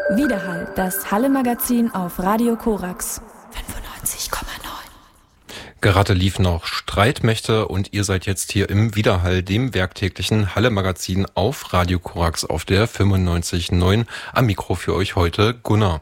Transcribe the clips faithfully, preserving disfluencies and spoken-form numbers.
Widerhall, das Halle-Magazin auf Radio Korax fünfundneunzig Komma neun. Gerade lief noch Streitmächte und ihr seid jetzt hier im Widerhall, dem werktäglichen Halle-Magazin auf Radio Korax auf der fünfundneunzig Komma neun. Am Mikro für euch heute Gunnar.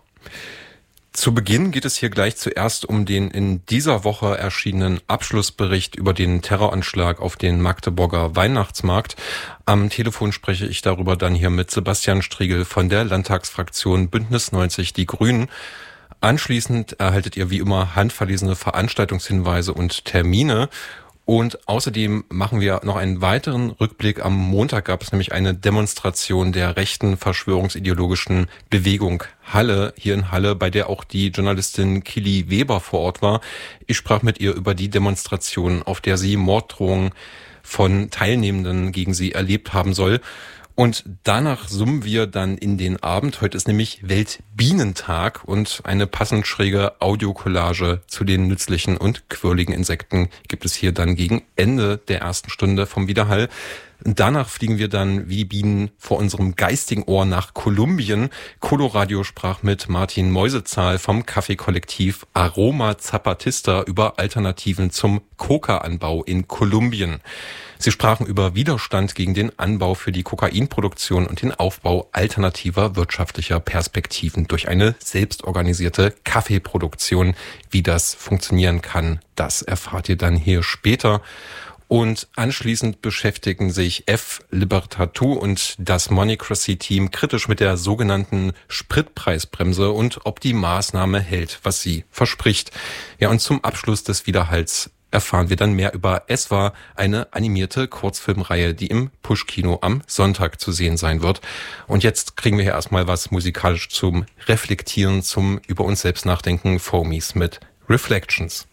Zu Beginn geht es hier gleich zuerst um den in dieser Woche erschienenen Abschlussbericht über den Terroranschlag auf den Magdeburger Weihnachtsmarkt. Am Telefon spreche ich darüber dann hier mit Sebastian Striegel von der Landtagsfraktion Bündnis neunzig Die Grünen. Anschließend erhaltet ihr wie immer handverlesene Veranstaltungshinweise und Termine. Und außerdem machen wir noch einen weiteren Rückblick. Am Montag gab es nämlich eine Demonstration der rechten verschwörungsideologischen Bewegung Halle, hier in Halle, bei der auch die Journalistin Kili Weber vor Ort war. Ich sprach mit ihr über die Demonstration, auf der sie Morddrohungen von Teilnehmenden gegen sie erlebt haben soll. Und danach summen wir dann in den Abend. Heute ist nämlich Weltbienentag und eine passend schräge Audiokollage zu den nützlichen und quirligen Insekten gibt es hier dann gegen Ende der ersten Stunde vom Widerhall. Danach fliegen wir dann wie die Bienen vor unserem geistigen Ohr nach Kolumbien. Coloradio sprach mit Martin Meusezahl vom Kaffeekollektiv Aroma Zapatista über Alternativen zum Coca-Anbau in Kolumbien. Sie sprachen über Widerstand gegen den Anbau für die Kokainproduktion und den Aufbau alternativer wirtschaftlicher Perspektiven durch eine selbstorganisierte Kaffeeproduktion. Wie das funktionieren kann, das erfahrt ihr dann hier später. Und anschließend beschäftigen sich F. Libertatu und das Moneycracy-Team kritisch mit der sogenannten Spritpreisbremse und ob die Maßnahme hält, was sie verspricht. Ja, und zum Abschluss des Widerhalls erfahren wir dann mehr über Es war, eine animierte Kurzfilmreihe, die im Push-Kino am Sonntag zu sehen sein wird. Und jetzt kriegen wir hier erstmal was musikalisch zum Reflektieren, zum über uns selbst nachdenken. Foamies mit Reflections.